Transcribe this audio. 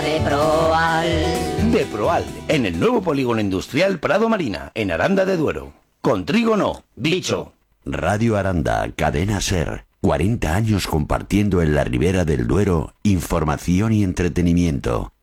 Deproal. Deproal, en el nuevo polígono industrial Prado Marina, en Aranda de Duero. Con trigo no, bicho. Radio Aranda, Cadena Ser. 40 años compartiendo en la Ribera del Duero información y entretenimiento.